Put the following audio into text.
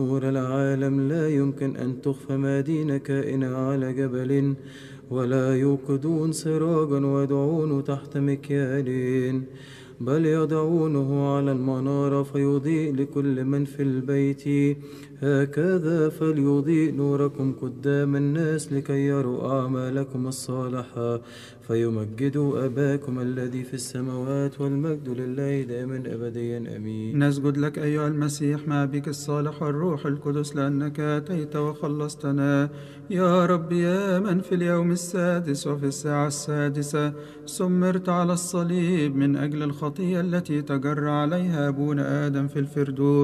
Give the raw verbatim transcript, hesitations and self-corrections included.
نور العالم لا يمكن أن تخفى مدينة كائنة على جبل، ولا يوقدون سراجا ويضعونه تحت مكيال، بل يضعونه على المنارة فيضيء لكل من في البيت. هكذا فليضيء نوركم قدام الناس لكي يروا أعمالكم الصالحة فيمجدوا أباكم الذي في السماوات. والمجد لله دائما أبديا آمين. نسجد لك أيها المسيح مع بك الصالح والروح القدس لأنك أتيت وخلصتنا يا رب، يا من في اليوم السادس وفي الساعة السادسة سمرت على الصليب من أجل الخطية التي تجرى عليها أبونا آدم في الفردوس.